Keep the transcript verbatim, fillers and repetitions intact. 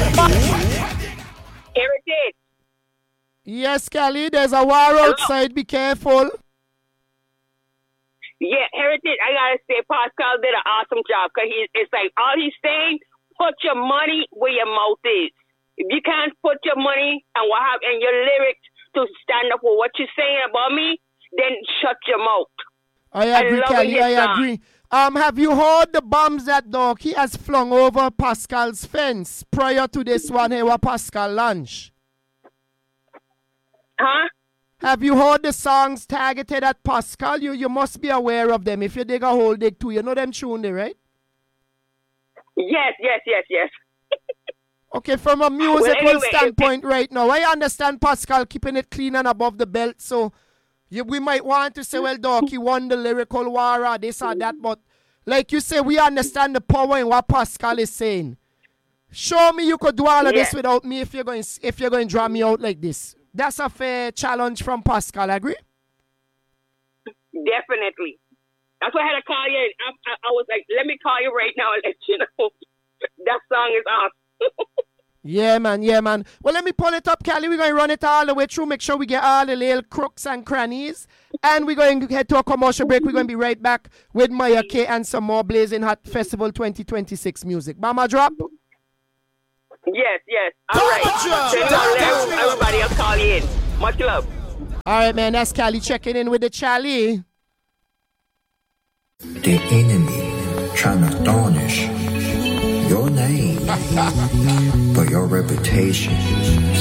Heritage. Yes, Cali, there's a war outside. Be careful. Yeah, Heritage, I gotta say, Pascal did an awesome job because he, it's like all he's saying, put your money where your mouth is. If you can't put your money and what have and your lyrics to stand up for what you're saying about me, then shut your mouth. I agree, I Kelly. I song. agree. Um, have you heard the bombs that dog he has flung over Pascal's fence prior to this one here with Pascal lunch? Huh? Have you heard the songs targeted at Pascal? You you must be aware of them. If you dig a hole, dig two. You know them tune there, right? Yes, yes, yes, yes. Okay, from a musical well, anyway, standpoint right now, I understand Pascal keeping it clean and above the belt, so you, we might want to say, well, Doc, he won the lyrical war or this or that, but like you say, we understand the power in what Pascal is saying. Show me you could do all of yeah. this without me if you're going if you're going to draw me out like this. That's a fair challenge from Pascal, agree? Definitely. That's why I had to call you. I, I, I was like, let me call you right now and let you know. That song is awesome. Yeah, man. Yeah, man. Well, let me pull it up, Cali. We're going to run it all the way through. Make sure we get all the little crooks and crannies. And we're going to head to a commercial break. We're going to be right back with Maya K and some more Blazing Hot Festival twenty twenty-six music. Mama drop? Yes, yes. All right. Everybody else call you in. Much love. All right, man. That's Cali checking in with the Charlie. The enemy trying to tarnish your name, but your reputation